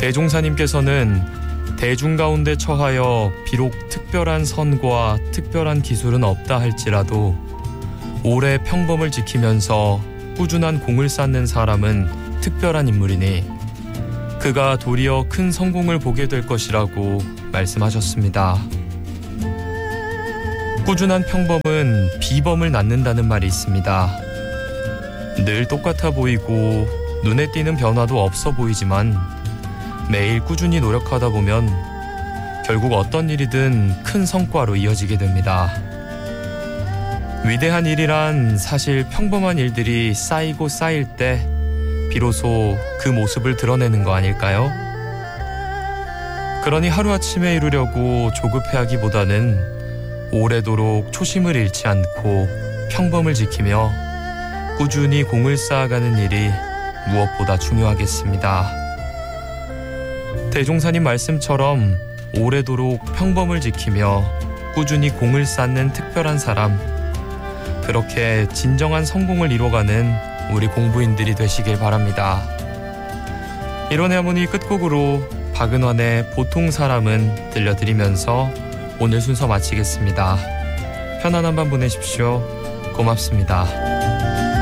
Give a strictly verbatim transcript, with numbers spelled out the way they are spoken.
대종사님께서는 대중 가운데 처하여 비록 특별한 선과 특별한 기술은 없다 할지라도 오래 평범을 지키면서 꾸준한 공을 쌓는 사람은 특별한 인물이니 그가 도리어 큰 성공을 보게 될 것이라고 말씀하셨습니다. 꾸준한 평범은 비범을 낳는다는 말이 있습니다. 늘 똑같아 보이고 눈에 띄는 변화도 없어 보이지만 매일 꾸준히 노력하다 보면 결국 어떤 일이든 큰 성과로 이어지게 됩니다. 위대한 일이란 사실 평범한 일들이 쌓이고 쌓일 때 비로소 그 모습을 드러내는 거 아닐까요? 그러니 하루아침에 이루려고 조급해하기보다는 오래도록 초심을 잃지 않고 평범을 지키며 꾸준히 공을 쌓아가는 일이 무엇보다 중요하겠습니다. 대종사님 말씀처럼 오래도록 평범을 지키며 꾸준히 공을 쌓는 특별한 사람, 그렇게 진정한 성공을 이뤄가는 우리 공부인들이 되시길 바랍니다. 일원의 하모니 끝곡으로 박은환의 보통 사람은 들려드리면서 오늘 순서 마치겠습니다. 편안한 밤 보내십시오. 고맙습니다.